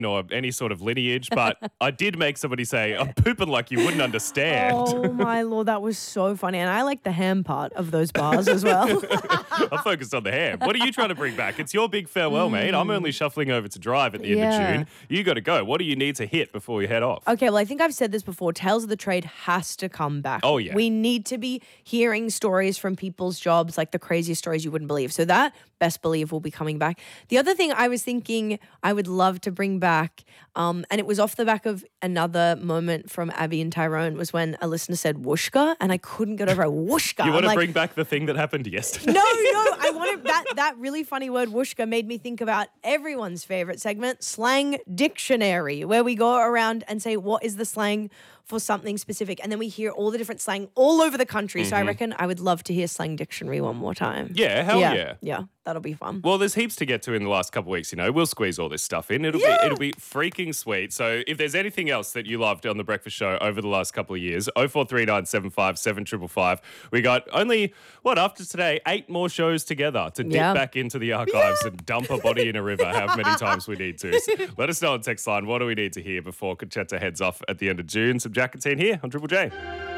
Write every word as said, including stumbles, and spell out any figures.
or any sort of lineage, but I did make somebody say, I'm pooping like you wouldn't understand. Oh, my Lord. That was so funny. And I like the ham part of those bars as well. I'm focused on the ham. What are you trying to bring back? It's your big farewell, mm. mate. I'm only shuffling over to drive at the yeah. end of June. You got to go. What do you need to hit before you head off? Okay, well, I think I've said this before. Tales of the Trade has to come back. Oh, yeah. We need to be hearing stories from people's jobs, like the craziest stories you wouldn't believe. So that, best believe, will be coming back. The other thing I was thinking I would love to bring back, um, and it was off the back of another moment from Abby and Tyrone, was when a listener said whooshka, and I couldn't get over a whooshka. You want to like, bring back the thing that happened yesterday? No, no. I wanted that that really funny word whooshka made me think about everyone's favorite segment, Slang Dictionary, where we go around and say what is the slang for something specific, and then we hear all the different slang all over the country. Mm-hmm. So I reckon I would love to hear Slang Dictionary one more time. Yeah, hell yeah. yeah. Yeah, that'll be fun. Well, there's heaps to get to in the last couple of weeks, you know. We'll squeeze all this stuff in. It'll yeah. be it'll be freaking sweet. So if there's anything else that you loved on The Breakfast Show over the last couple of years, oh four three nine seven five seven five five five. We got only, what, after today, eight more shows together to dip yeah. back into the archives yeah. and dump a body in a river however many times we need to. So let us know on text line, what do we need to hear before Conchetta heads off at the end of June? Some Jacketine here on Triple J.